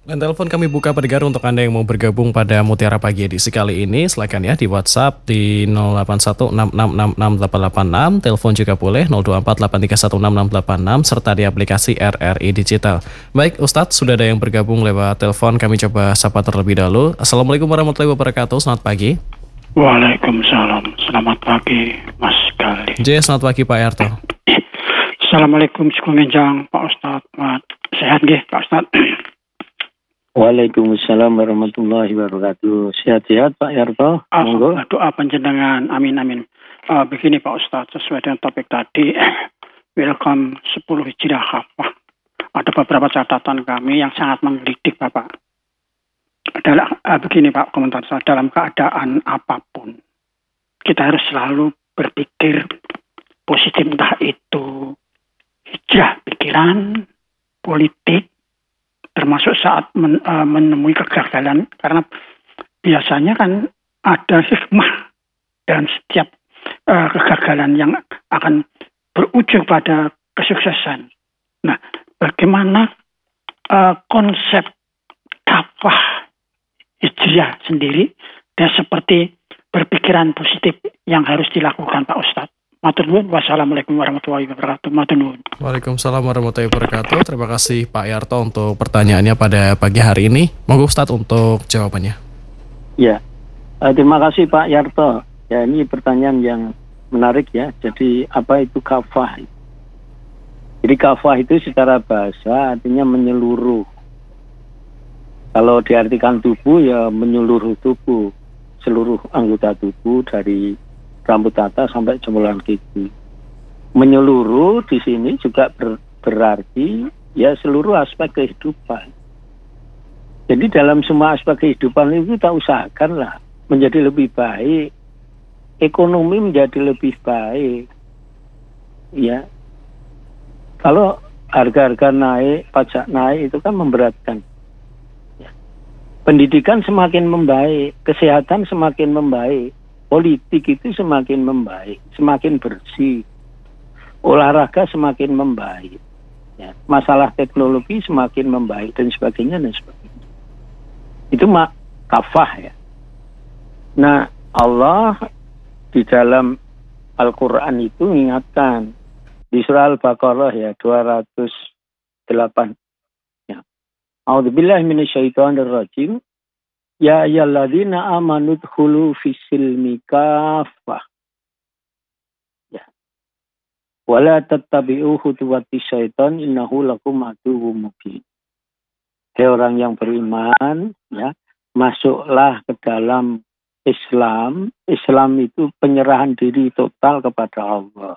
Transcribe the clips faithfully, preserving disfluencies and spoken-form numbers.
Dan telepon kami buka pendengar untuk Anda yang mau bergabung pada Mutiara Pagi edisi kali ini. Silakan ya di WhatsApp di nol delapan satu enam enam enam enam delapan delapan enam. Telepon juga boleh nol dua empat delapan tiga satu enam enam delapan enam serta di aplikasi R R I Digital. Baik Ustadz, sudah ada yang bergabung lewat telepon. Kami coba sapa terlebih dahulu. Assalamualaikum warahmatullahi wabarakatuh. Selamat pagi. Waalaikumsalam. Selamat pagi, Mas Gali. J, selamat pagi Pak Yarto. Assalamualaikum Sukumenjang, Pak Ustadz. Mat. Sehat nggih, Pak Ustadz? Waalaikumsalam warahmatullahi wabarakatuh. Sehat-sehat Pak Yarto. Monggo. Ah, doa panjenengan. Amin amin. Uh, begini Pak Ustadz, sesuai dengan topik tadi, welcome sepuluh Hijriah Kafah. Ada beberapa catatan kami yang sangat menggelitik Bapak. Dalam uh, begini Pak, komentar saya, dalam keadaan apapun kita harus selalu berpikir positif, entah itu hijrah pikiran, politik, termasuk saat men, uh, menemui kegagalan, karena biasanya kan ada hikmah dalam setiap uh, kegagalan yang akan berujung pada kesuksesan. Nah, bagaimana uh, konsep kafah hijriah sendiri dan seperti berpikiran positif yang harus dilakukan Pak Ustadz. Matur nuwun. Wassalamualaikum warahmatullahi wabarakatuh. Matur nuwun. Waalaikumsalam warahmatullahi wabarakatuh. Terima kasih Pak Yarto untuk pertanyaannya pada pagi hari ini. Monggo Ustadz untuk jawabannya. Ya, uh, terima kasih Pak Yarto. Ya, ini pertanyaan yang menarik ya. Jadi apa itu kafah? Jadi kafah itu secara bahasa artinya menyeluruh. Kalau diartikan tubuh ya menyeluruh tubuh, seluruh anggota tubuh dari rambut atas sampai jempol kaki. Menyeluruh di sini juga ber, berarti ya seluruh aspek kehidupan. Jadi dalam semua aspek kehidupan itu kita usahakanlah menjadi lebih baik, ekonomi menjadi lebih baik. Ya, kalau harga-harga naik, pajak naik itu kan memberatkan. Ya. Pendidikan semakin membaik, kesehatan semakin membaik. Politik itu semakin membaik, semakin bersih. Olahraga semakin membaik. Ya. Masalah teknologi semakin membaik dan sebagainya dan sebagainya. Itu mak kafah ya. Nah, Allah di dalam Al-Quran itu mengingatkan di surah Al-Baqarah ya dua ratus delapan. Ya. A'udzubillahi minasyaitonirrajim. Ya ayyuhalladzina amanu dkhulu fis-silmi kaffah. Ya. Wala tattabi'u khutuwatis syaitan innahu lakum aduwwum mubin. Hai orang yang beriman, ya, masuklah ke dalam Islam. Islam itu penyerahan diri total kepada Allah.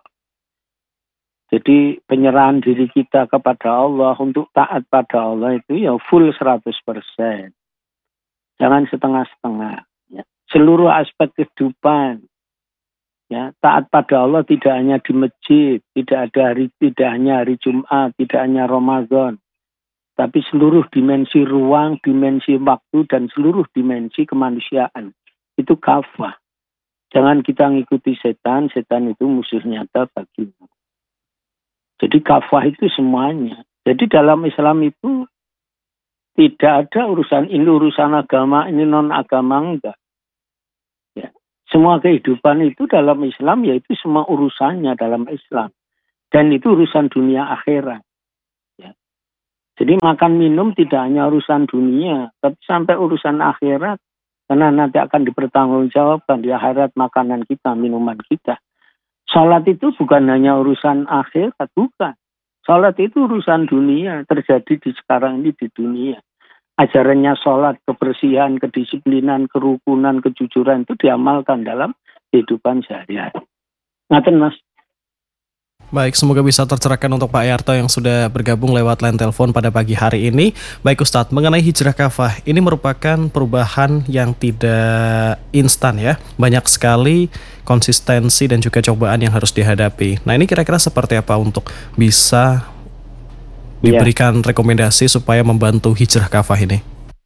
Jadi penyerahan diri kita kepada Allah untuk taat pada Allah itu ya full seratus persen. Jangan setengah-setengah. Ya. Seluruh aspek kehidupan, ya, taat pada Allah tidak hanya di masjid, tidak ada hari, tidak hanya hari Jumat, tidak hanya Ramadan, tapi seluruh dimensi ruang, dimensi waktu, dan seluruh dimensi kemanusiaan. Itu kafah. Jangan kita ngikuti setan, setan itu musuh nyata bagimu. Jadi kafah itu semuanya. Jadi dalam Islam itu tidak ada urusan ini urusan agama, ini non agama, enggak. Ya. Semua kehidupan itu dalam Islam yaitu semua urusannya dalam Islam. Dan itu urusan dunia akhirat. Ya. Jadi makan minum tidak hanya urusan dunia, tapi sampai urusan akhirat. Karena nanti akan dipertanggungjawabkan di akhirat makanan kita, minuman kita. Salat itu bukan hanya urusan akhirat, bukan. Salat itu urusan dunia, terjadi di sekarang ini di dunia. Ajarannya salat, kebersihan, kedisiplinan, kerukunan, kejujuran itu diamalkan dalam kehidupan sehari-hari. Ngaten Mas. Baik, semoga bisa tercerahkan untuk Pak Yarto yang sudah bergabung lewat line telepon pada pagi hari ini. Baik Ustadz, mengenai hijrah kafah, ini merupakan perubahan yang tidak instan ya. Banyak sekali konsistensi dan juga cobaan yang harus dihadapi. Nah ini kira-kira seperti apa untuk bisa diberikan ya. rekomendasi supaya membantu hijrah kafah ini?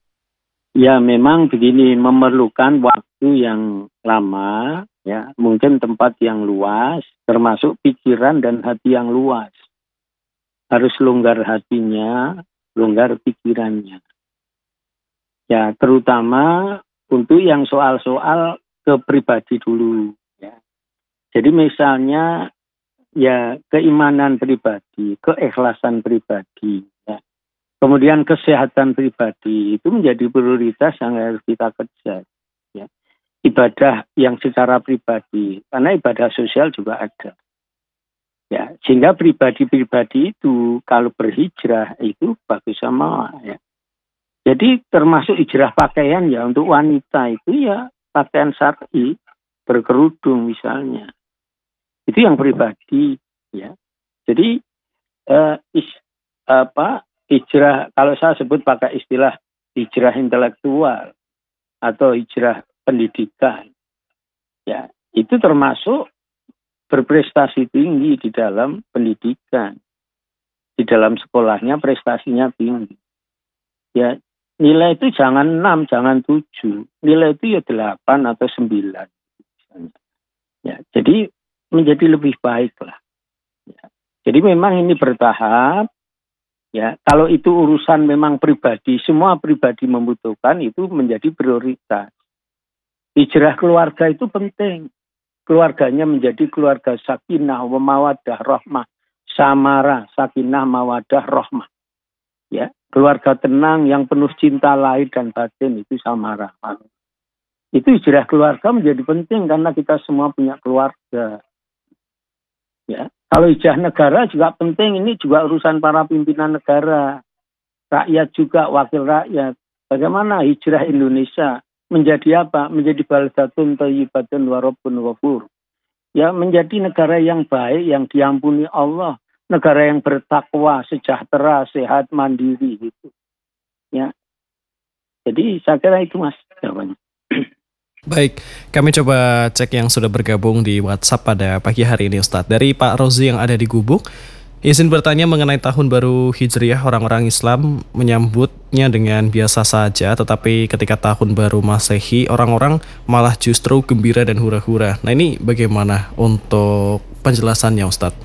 Ya memang begini, memerlukan waktu yang lama, ya mungkin tempat yang luas, termasuk pikiran dan hati yang luas. Harus longgar hatinya, longgar pikirannya. Ya, terutama untuk yang soal-soal ke pribadi dulu. Ya. Jadi misalnya ya keimanan pribadi, keikhlasan pribadi, ya. Kemudian kesehatan pribadi itu menjadi prioritas yang harus kita kejar. Ya. Ibadah yang secara pribadi, karena ibadah sosial juga ada. Ya, sehingga pribadi-pribadi itu kalau berhijrah itu bagus sama ya. Jadi termasuk hijrah pakaian ya untuk wanita itu ya pakaian syar'i, berkerudung misalnya. Itu yang pribadi ya. Jadi eh, is, apa hijrah kalau saya sebut pakai istilah hijrah intelektual atau hijrah pendidikan. Ya, itu termasuk berprestasi tinggi di dalam pendidikan. Di dalam sekolahnya prestasinya tinggi. Ya, nilai itu jangan enam, jangan tujuh. Nilai itu ya delapan atau sembilan. Ya, jadi menjadi lebih baik lah. Ya. Jadi memang ini bertahap. Ya, kalau itu urusan memang pribadi, semua pribadi membutuhkan itu menjadi prioritas. Hijrah keluarga itu penting. Keluarganya menjadi keluarga sakinah, mawaddah, rahmah, samara, sakinah, mawaddah, rahmah. Ya, keluarga tenang yang penuh cinta lahir dan batin itu samara. Itu hijrah keluarga menjadi penting karena kita semua punya keluarga. Ya, kalau hijrah negara juga penting, ini juga urusan para pimpinan negara, rakyat juga, wakil rakyat. Bagaimana hijrah Indonesia menjadi apa? Menjadi baldatun thayyibatun wa rabbun ghafur. Ya, menjadi negara yang baik, yang diampuni Allah, negara yang bertakwa, sejahtera, sehat, mandiri gitu. Ya. Jadi saya kira itu Mas jawabannya. Baik, kami coba cek yang sudah bergabung di WhatsApp pada pagi hari ini Ustadz. Dari Pak Rozi yang ada di Gubuk, izin bertanya mengenai tahun baru Hijriah, orang-orang Islam menyambutnya dengan biasa saja, tetapi ketika tahun baru Masehi, orang-orang malah justru gembira dan hura-hura. Nah ini bagaimana untuk penjelasannya Ustadz?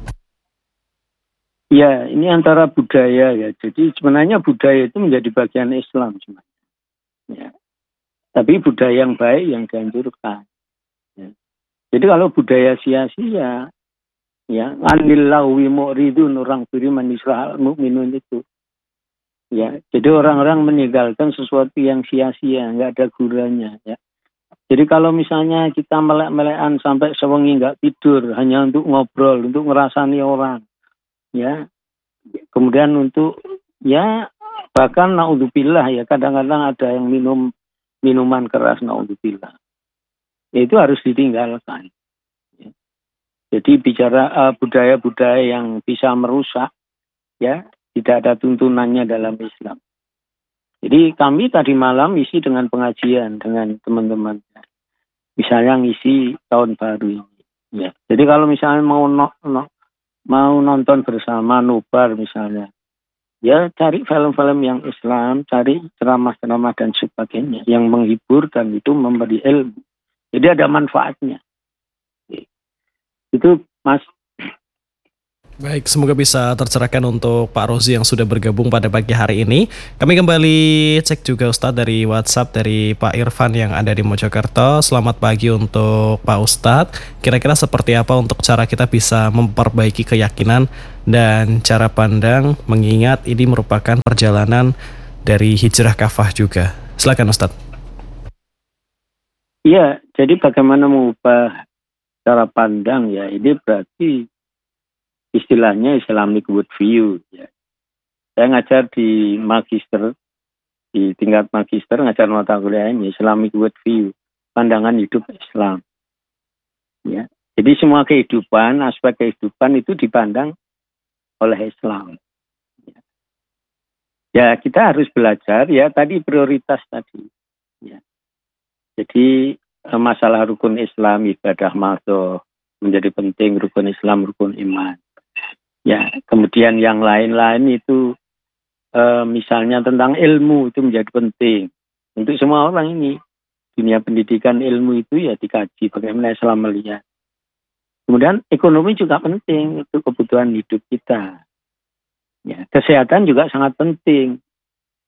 Ya, ini antara budaya ya. Jadi sebenarnya budaya itu menjadi bagian Islam sebenarnya. Ya. Tapi budaya yang baik yang dianjurkan. Ya. Jadi kalau budaya sia-sia, ya, anillahu mu'ridun, orang beriman Israel mukminun itu. Ya, jadi orang-orang meninggalkan sesuatu yang sia-sia, nggak ada gunanya. Ya. Jadi kalau misalnya kita melek-melekan sampai sewengi nggak tidur, hanya untuk ngobrol, untuk ngerasani orang, ya, kemudian untuk, ya, bahkan naudzubillah ya, kadang-kadang ada yang minum minuman keras naudzubillah. Ya, itu harus ditinggalkan. Ya. Jadi bicara uh, budaya-budaya yang bisa merusak, ya, tidak ada tuntunannya dalam Islam. Jadi kami tadi malam isi dengan pengajian dengan teman-teman. Misalnya ngisi tahun baru ini. Ya. Jadi kalau misalnya mau no, no, mau nonton bersama nobar misalnya, ya cari film-film yang Islam, cari ceramah-ceramah dan sebagainya yang menghibur dan itu memberi ilmu. Jadi ada manfaatnya. Itu Mas. Baik, semoga bisa tercerahkan untuk Pak Rozi yang sudah bergabung pada pagi hari ini. Kami kembali cek juga Ustadz dari WhatsApp dari Pak Irfan yang ada di Mojokerto. Selamat pagi untuk Pak Ustadz. Kira-kira seperti apa untuk cara kita bisa memperbaiki keyakinan dan cara pandang mengingat ini merupakan perjalanan dari hijrah kafah juga. Silakan Ustadz. Iya, jadi bagaimana mengubah cara pandang ya, ini berarti istilahnya Islamic worldview. Ya. Saya ngajar di magister, di tingkat magister ngajar mata kuliah ini Islamic worldview, pandangan hidup Islam. Ya. Jadi semua kehidupan, aspek kehidupan itu dipandang oleh Islam. Ya, ya kita harus belajar ya tadi prioritas tadi. Ya. Jadi masalah rukun Islam, ibadah mahdoh menjadi penting, rukun Islam, rukun iman. Ya, kemudian yang lain-lain itu e, misalnya tentang ilmu itu menjadi penting untuk semua orang ini. Dunia pendidikan ilmu itu ya dikaji bagaimana Islam melihat. Kemudian ekonomi juga penting, itu kebutuhan hidup kita. Ya, kesehatan juga sangat penting.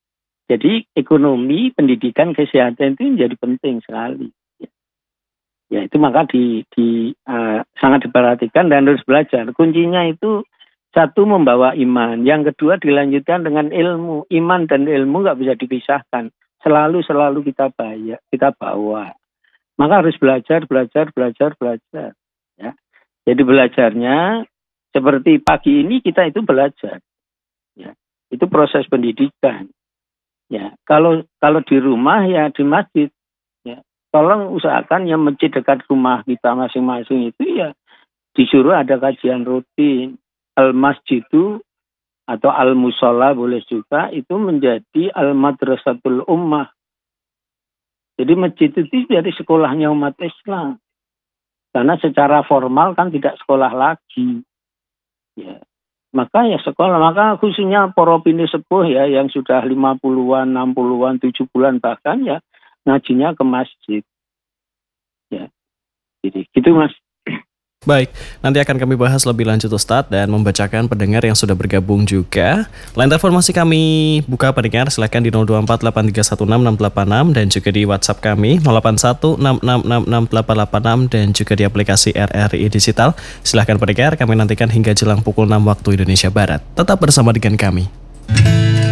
Jadi ekonomi, pendidikan, kesehatan itu menjadi penting sekali. Ya itu maka di, di uh, sangat diperhatikan dan harus belajar. Kuncinya itu satu membawa iman, yang kedua dilanjutkan dengan ilmu. Iman dan ilmu nggak bisa dipisahkan. Selalu selalu kita bayar, kita bawa. Maka harus belajar, belajar, belajar, belajar. Ya. Jadi belajarnya seperti pagi ini kita itu belajar. Ya. Itu proses pendidikan. Ya, kalau kalau di rumah ya di masjid. Ya. Tolong usahakan yang masjid dekat rumah kita masing-masing itu ya disuruh ada kajian rutin. Al-masjidu atau al-musola boleh juga itu menjadi al-madrasatul ummah. Jadi masjid itu jadi sekolahnya umat Islam. Karena secara formal kan tidak sekolah lagi. Ya. Maka ya sekolah, maka khususnya para bini sepuh ya yang sudah lima puluhan, enam puluhan, tujuh puluhan bahkan ya ngajinya ke masjid. Ya. Jadi gitu Mas. Baik, nanti akan kami bahas lebih lanjut Ustadz dan membacakan pendengar yang sudah bergabung juga. Line telepon masih kami buka pendengar, silakan di nol dua empat delapan tiga satu enam enam delapan enam dan juga di WhatsApp kami nol delapan satu enam enam enam enam delapan delapan enam dan juga di aplikasi R R I Digital. Silakan pendengar, kami nantikan hingga jelang pukul enam waktu Indonesia Barat. Tetap bersama dengan kami.